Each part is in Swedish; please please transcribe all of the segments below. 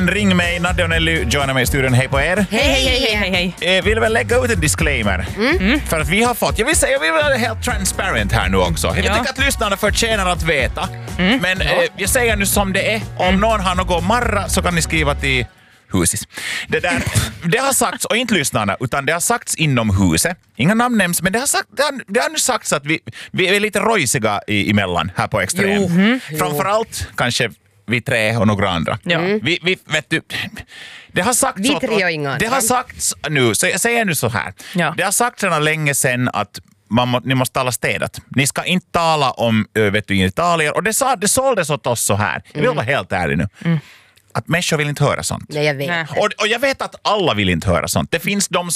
podden Ring mig. Nadja och Nelly joinar mig i studion. Hej på er. Hej. Vill väl lägga ut en disclaimer. För att vi har fått, jag vill vara helt transparent här nu också. Jag tycker att lyssnarna förtjänar att veta. Men jag säger nu som det är. Om någon har något marra så kan ni skriva till husis. Det har sagts, och inte lyssnarna, utan det har sagts inom huset. Inga namn nämns, men det har nu sagts att vi är lite rojsiga emellan här på Extrem. Framförallt kanske vi tre och några andra. Vi vet du, det har sagts vi tre och inga andra. Det har sagts nu, så jag säger nu så här. Det har sagts sedan länge sedan att ni måste tala städat. Ni ska inte tala om genitalier. Och det såldes åt oss så här. Jag vill vara helt ärlig nu. Att människor vill inte höra sånt. Nej, jag vet. Och jag vet att alla vill inte höra sånt. Det finns de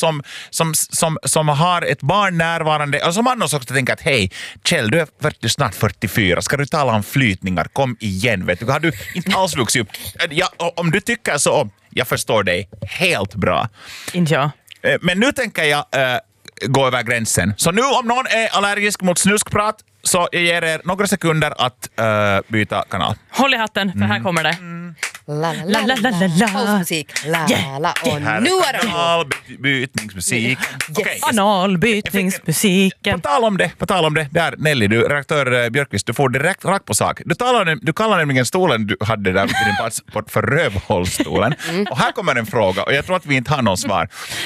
som har ett barn närvarande och som annars också tänker att hej, Kjell, du är snart 44. Ska du tala om flytningar? Kom igen, vet du. Har du inte alls vuxit upp? Om du tycker så, jag förstår dig helt bra. Inte jag. Men nu tänker jag gå över gränsen. Så nu om någon är allergisk mot snuskprat så jag ger er några sekunder att byta kanal. Håll i hatten, för här kommer det. La la la la la. Pausmusik. La la. Och nu är det analbytningsmusik. Yes. Analbytningsmusiken. På tal om det. Där, Nelly, redaktör Björkqvist, du får direkt rakt på sak. Du kallar nämligen stolen du hade där vid din plats för rövhållstolen. Och här kommer en fråga, och jag tror att vi inte har någon svar.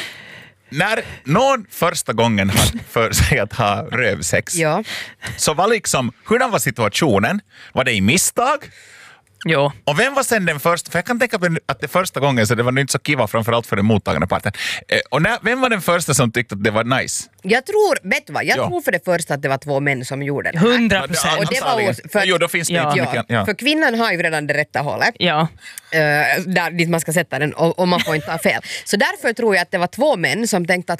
När någon första gången hade för sig att ha rövsex, så var liksom, hur var situationen? Var det i misstag? Jo. Och vem var sen den första? För jag kan tänka på att det första gången så det var nu inte så kiva framförallt för den mottagande parten. Och vem var den första som tyckte att det var nice? Jag tror för det första att det var två män som gjorde det här. 100%. Och det var för, då finns det mycket. För kvinnan har ju redan det rätta hållet. Ja. Där dit man ska sätta den och man får inte ta fel. Så därför tror jag att det var två män som tänkte att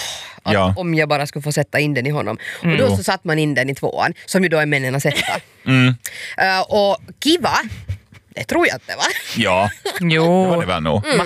om jag bara skulle få sätta in den i honom. Och då så satt man in den i tvåan, som ju då är männen att sätta. Och kiva, det tror jag att det var. Ja, Jo. det var det väl nog.